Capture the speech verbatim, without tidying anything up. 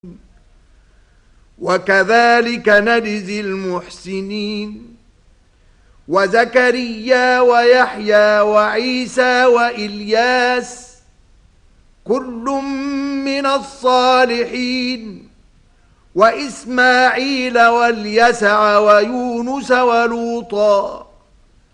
وكذلك نجزي المحسنين. وزكريا ويحيى وعيسى وإلياس كل من الصالحين، وإسماعيل واليسع ويونس ولوطا